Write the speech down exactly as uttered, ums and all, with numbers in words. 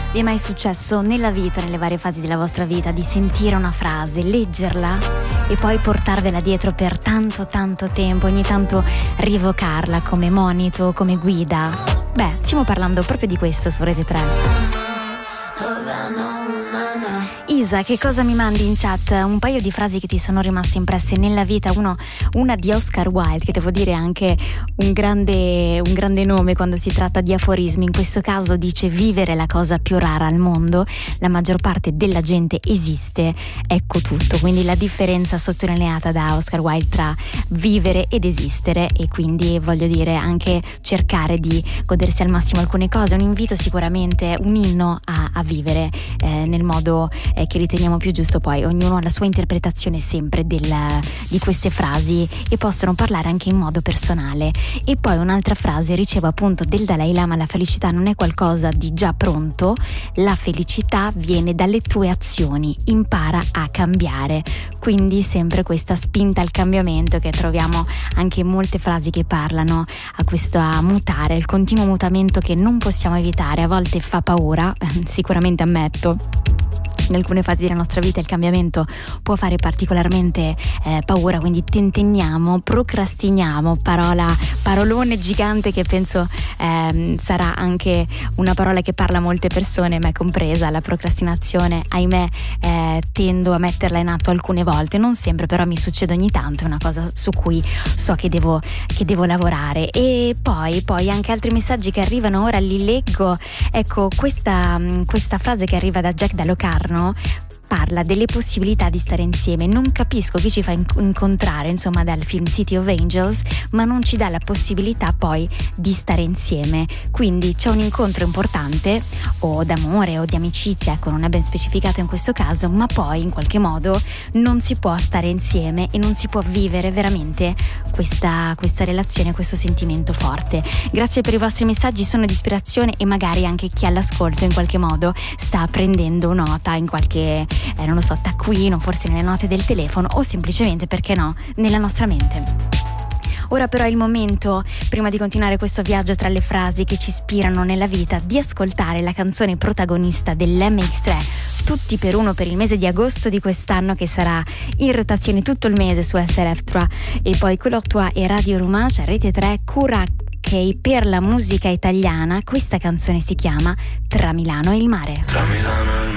Vi è mai successo nella vita, nelle varie fasi della vostra vita, di sentire una frase, leggerla e poi portarvela dietro per tanto tanto tempo, ogni tanto rievocarla come monito, come guida? Beh, stiamo parlando proprio di questo su Rete tre. Isa, che cosa mi mandi in chat? Un paio di frasi che ti sono rimaste impresse nella vita. Uno, una di Oscar Wilde, che devo dire anche un grande, un grande nome quando si tratta di aforismi. In questo caso dice: vivere è la cosa più rara al mondo, la maggior parte della gente esiste, ecco tutto. Quindi la differenza sottolineata da Oscar Wilde tra vivere ed esistere, e quindi voglio dire anche cercare di godersi al massimo alcune cose. Un invito sicuramente, un inno a, a vivere eh, nel modo eh, che riteniamo più giusto. Poi ognuno ha la sua interpretazione sempre del, di queste frasi, e possono parlare anche in modo personale. E poi un'altra frase ricevo appunto del Dalai Lama: la felicità non è qualcosa di già pronto, la felicità viene dalle tue azioni, impara a cambiare. Quindi sempre questa spinta al cambiamento che troviamo anche in molte frasi che parlano a questo, a mutare, il continuo mutamento che non possiamo evitare. A volte fa paura, sicuramente ammetto. In alcune fasi della nostra vita il cambiamento può fare particolarmente eh, paura, quindi tenteniamo, procrastiniamo, parola, parolone gigante che penso eh, sarà anche una parola che parla a molte persone, me compresa. La procrastinazione, ahimè, eh, tendo a metterla in atto alcune volte, non sempre, però mi succede ogni tanto, è una cosa su cui so che devo, che devo lavorare. E poi, poi anche altri messaggi che arrivano, ora li leggo. Ecco, questa, questa frase che arriva da Jack da Locarno parla delle possibilità di stare insieme. Non capisco chi ci fa incontrare, insomma, dal film City of Angels, ma non ci dà la possibilità poi di stare insieme. Quindi c'è un incontro importante, o d'amore o di amicizia, ecco, non è ben specificato in questo caso, ma poi in qualche modo non si può stare insieme e non si può vivere veramente questa, questa relazione, questo sentimento forte. Grazie per i vostri messaggi, sono di ispirazione, e magari anche chi all'ascolto in qualche modo sta prendendo nota in qualche Eh, non lo so, taccuino, forse nelle note del telefono, o semplicemente, perché no, nella nostra mente. Ora però è il momento, prima di continuare questo viaggio tra le frasi che ci ispirano nella vita, di ascoltare la canzone protagonista dell'M X tre, Tutti per uno, per il mese di agosto di quest'anno, che sarà in rotazione tutto il mese su S R F tre, e poi Color Toi e Radio Rumage, Rete tre, Cura che per la musica italiana. Questa canzone si chiama Tra Milano e il mare. Tra Milano e il